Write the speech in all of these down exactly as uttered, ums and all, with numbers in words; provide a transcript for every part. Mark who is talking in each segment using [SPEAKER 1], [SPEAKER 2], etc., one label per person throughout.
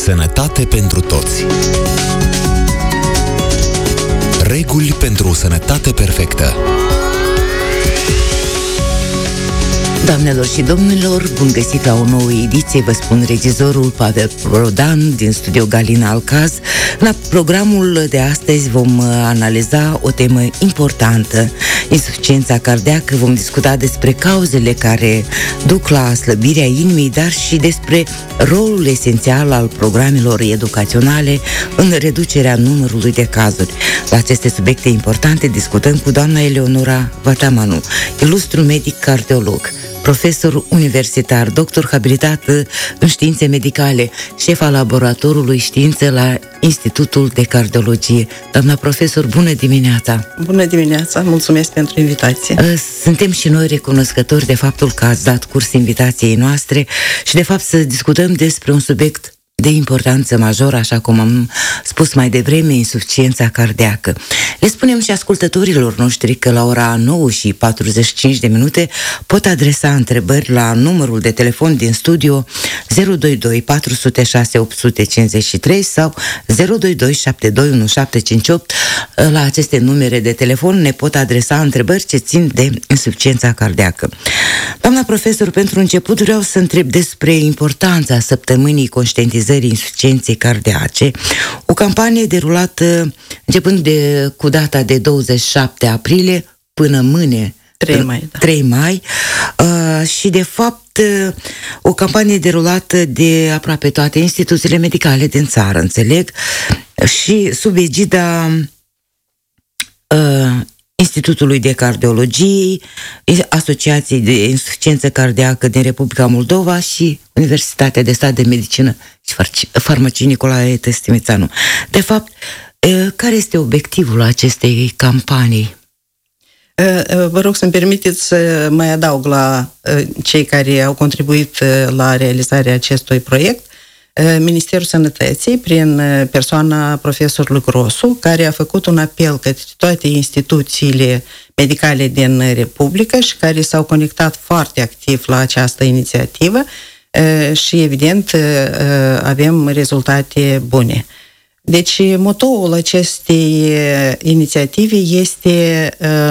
[SPEAKER 1] Sănătate pentru toți. Reguli pentru o sănătate perfectă.
[SPEAKER 2] Doamnelor și domnilor, bun găsit la o nouă ediție, vă spun regizorul Pavel Prodan din studio Galina Alcaz. La programul de astăzi vom analiza o temă importantă, insuficiența cardiacă. Vom discuta despre cauzele care duc la slăbirea inimii, dar și despre rolul esențial al programelor educaționale în reducerea numărului de cazuri. La aceste subiecte importante discutăm cu doamna Eleonora Vatamanu, ilustru medic cardiolog, profesor universitar, doctor habilitat în științe medicale, șef al laboratorului științe la Institutul de Cardiologie. Doamna profesor, bună dimineața!
[SPEAKER 3] Bună dimineața, mulțumesc pentru invitație.
[SPEAKER 2] Suntem și noi recunoscători de faptul că ați dat curs invitației noastre și de fapt să discutăm despre un subiect de importanță majoră, așa cum am spus mai devreme, insuficiența cardiacă. Le spunem și ascultătorilor noștri că la ora nouă și patruzeci și cinci de minute pot adresa întrebări la numărul de telefon din studio zero doi doi patru zero șase opt cinci trei sau zero doi doi șapte doi unu șapte cinci opt. La aceste numere de telefon ne pot adresa întrebări ce țin de insuficiența cardiacă. Doamna profesor, pentru început vreau să întreb despre importanța săptămânii conștientizării insuficienței cardiace, o campanie derulată începând de, cu data de douăzeci și șapte aprilie până mâine,
[SPEAKER 3] trei mai, da.
[SPEAKER 2] trei mai uh, și de fapt o campanie derulată de aproape toate instituțiile medicale din țară, înțeleg, și sub egida uh, Institutului de Cardiologie, Asociației de Insuficiență Cardiacă din Republica Moldova și Universitatea de Stat de Medicină și Farmacie Nicolae Testimițanu. De fapt, care este obiectivul acestei campanii?
[SPEAKER 3] Vă rog să-mi permiteți să mai adaug la cei care au contribuit la realizarea acestui proiect. Ministerul Sănătății, prin persoana profesorului Grosu, care a făcut un apel către toate instituțiile medicale din Republică și care s-au conectat foarte activ la această inițiativă și, evident, avem rezultate bune. Deci, motoul acestei inițiative este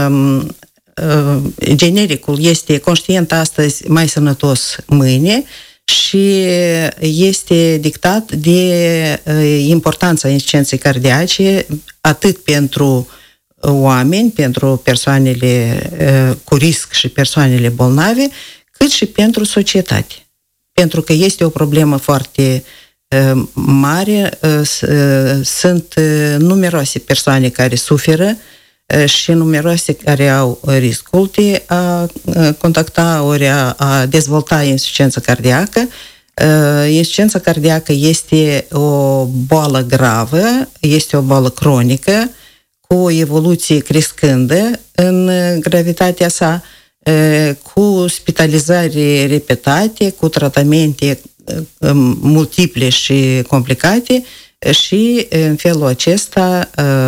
[SPEAKER 3] genericul, este conștient astăzi, mai sănătos mâine, și este dictat de importanța insuficienței cardiace atât pentru oameni, pentru persoanele cu risc și persoanele bolnave, cât și pentru societate. Pentru că este o problemă foarte mare, sunt numeroase persoane care suferă și numeroase care au riscul de a contacta ori a, a dezvolta insuficiență cardiacă. Insuficiența cardiacă este o boală gravă, este o boală cronică, cu o evoluție crescândă în gravitatea sa, cu spitalizări repetate, cu tratamente multiple și complicate și în felul acesta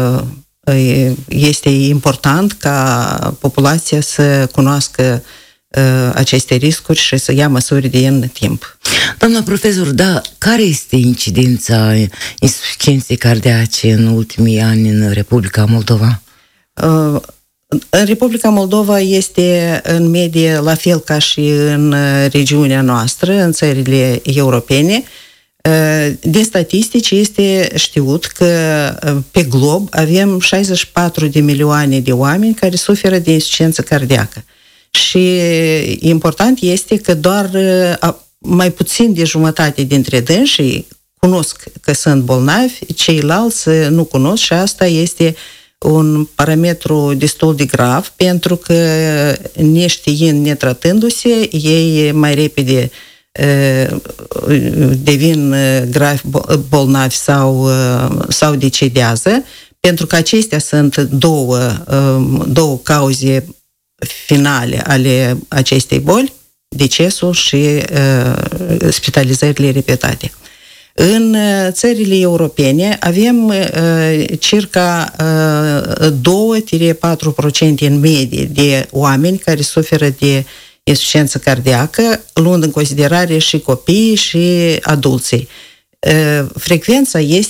[SPEAKER 3] este important ca populația să cunoască uh, aceste riscuri și să ia măsuri din timp.
[SPEAKER 2] Doamna profesor, da, care este incidența insuficienței cardiace în ultimii ani în Republica Moldova?
[SPEAKER 3] Uh, în Republica Moldova este în medie la fel ca și în regiunea noastră, în țările europene. Din statistici este știut că pe glob avem șaizeci și patru de milioane de oameni care suferă de insuficiență cardiacă. Și important este că doar mai puțin de jumătate dintre dânsii cunosc că sunt bolnavi, ceilalți nu cunosc și asta este un parametru destul de grav, pentru că neștiind, netratându-se, ei mai repede devin gravi bolnavi sau, sau decedează, pentru că acestea sunt două, două cauze finale ale acestei boli, decesul și spitalizările repetate. În țările europene avem uh, circa uh, doi la patru la sută în medie de oameni care suferă de insuficiență cardiacă, luând în considerare și copiii și adulții. frecvența este